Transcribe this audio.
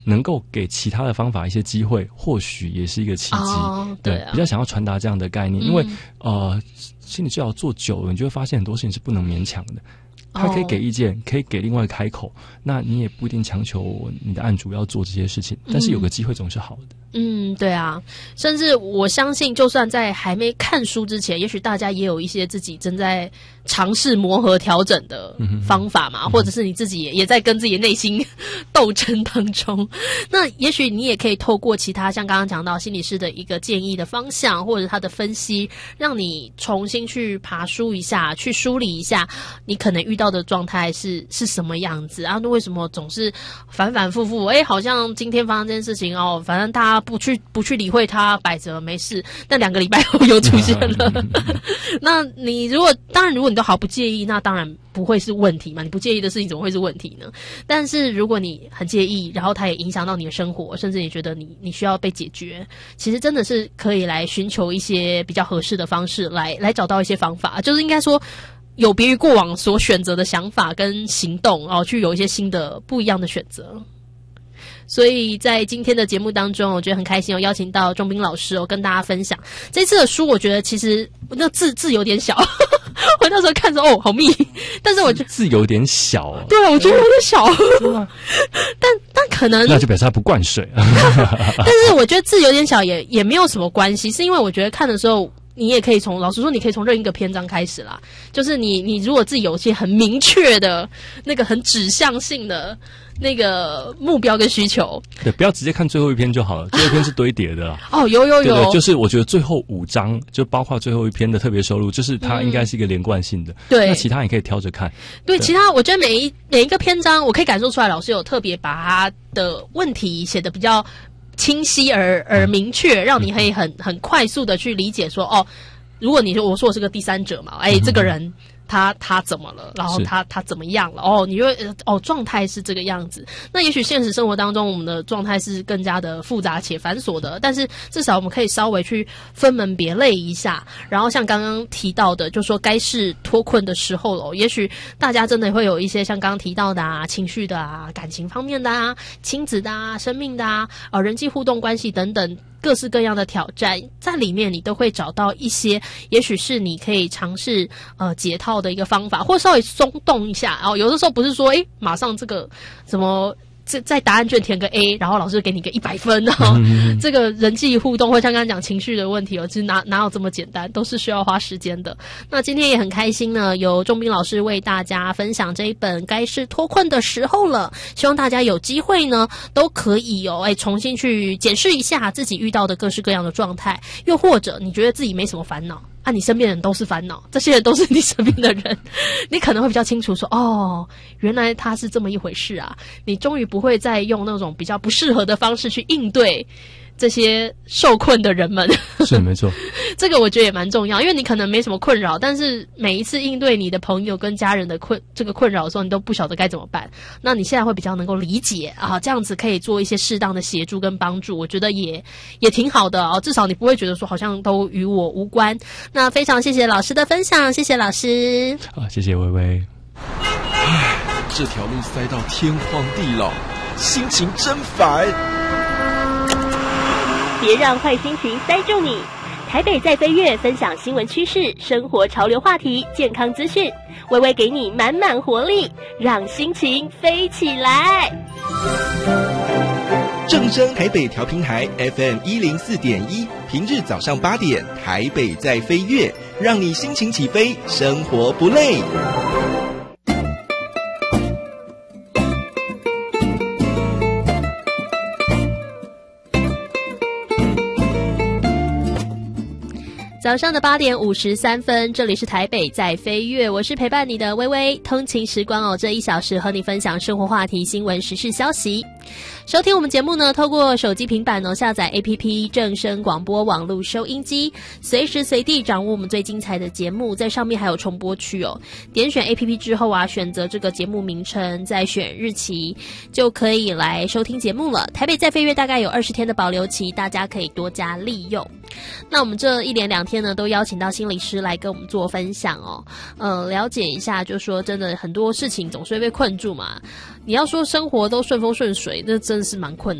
能够给其他的方法一些机会，或许也是一个契机。 对啊， 比较想要传达这样的概念，因为心理治疗做久了，你就会发现很多事情是不能勉强的。他可以给意见，可以给另外开口，那你也不一定强求你的案主要做这些事情，但是有个机会总是好的。 对啊，甚至我相信，就算在还没看书之前，也许大家也有一些自己正在尝试磨合调整的方法嘛，或者是你自己也在跟自己的内心斗争当中。那也许你也可以透过其他像刚刚讲到心理师的一个建议的方向，或者他的分析，让你重新去爬梳一下，去梳理一下你可能遇到的状态是什么样子啊？为什么总是反反复复？好像今天发生这件事情反正大家不去理会它，摆着没事，但2个礼拜后又出现了。那你如果你都毫不介意，那当然不会是问题嘛。你不介意的事情怎么会是问题呢？但是如果你很介意，然后它也影响到你的生活，甚至你觉得你需要被解决，其实真的是可以来寻求一些比较合适的方式，来找到一些方法，就是应该说有别于过往所选择的想法跟行动去有一些新的不一样的选择。所以在今天的节目当中，我觉得很开心邀请到仲斌老师跟大家分享这次的书。我觉得其实那字有点小我那时候看着好密，但是我觉得字有点小对，我觉得有点小但可能那就表示它不灌水但是我觉得字有点小也没有什么关系，是因为我觉得看的时候你也可以老实说你可以从任一个篇章开始啦，就是你如果自己有一些很明确的那个很指向性的那个目标跟需求， 对，不要直接看最后一篇就好了，最后一篇是堆叠的啦有对，就是我觉得最后5章就包括最后一篇的特别收录，就是它应该是一个连贯性的， 对， 那其他你可以挑着看。 对，其他我觉得每一个篇章我可以感受出来老师有特别把他的问题写得比较清晰而明确，让你可以很快速的去理解说如果我说我是个第三者嘛，这个人他怎么了，然后他怎么样了你就会状态是这个样子。那也许现实生活当中我们的状态是更加的复杂且繁琐的，但是至少我们可以稍微去分门别类一下，然后像刚刚提到的就说该是脱困的时候了，也许大家真的会有一些像刚刚提到的情绪的感情方面的亲子的生命的人际互动关系等等各式各样的挑战，在里面你都会找到一些也许是你可以尝试解套的一个方法，或稍微松动一下。有的时候不是说马上这个什么在答案卷填个 A， 然后老师给你个100分这个人际互动或像刚刚讲情绪的问题其实哪有这么简单，都是需要花时间的。那今天也很开心呢，由仲斌老师为大家分享这一本该是脱困的时候了，希望大家有机会呢都可以重新去检视一下自己遇到的各式各样的状态，又或者你觉得自己没什么烦恼你身边人都是烦恼，这些人都是你身边的人你可能会比较清楚说原来他是这么一回事你终于不会再用那种比较不适合的方式去应对这些受困的人们是没错这个我觉得也蛮重要，因为你可能没什么困扰，但是每一次应对你的朋友跟家人的这个困扰的时候，你都不晓得该怎么办，那你现在会比较能够理解这样子可以做一些适当的协助跟帮助，我觉得也挺好的至少你不会觉得说好像都与我无关。那非常谢谢老师的分享，谢谢老师谢谢薇薇。 这条路塞到天荒地老，心情真烦。 别让坏心情塞住你。台北在飞跃，分享新闻趋势、生活潮流话题、健康资讯，微微给你满满活力，让心情飞起来。 正声台北调频台 FM104.1，平日早上8点，台北在飞跃，让你心情起飞，生活不累。 早上的8点53分，这里是台北在飞跃，我是陪伴你的微微，通勤时光这1小时和你分享生活话题、新闻时事消息。收听我们节目呢，透过手机平板下载 APP 正声广播网络收音机，随时随地掌握我们最精彩的节目，在上面还有重播区点选 APP 之后选择这个节目名称，再选日期，就可以来收听节目了。台北在飞跃大概有20天的保留期，大家可以多加利用。那我们这1连2天呢，都邀请到心理师来跟我们做分享了解一下，就说真的很多事情总是会被困住嘛。你要说生活都顺风顺水水，那真的是蛮困难。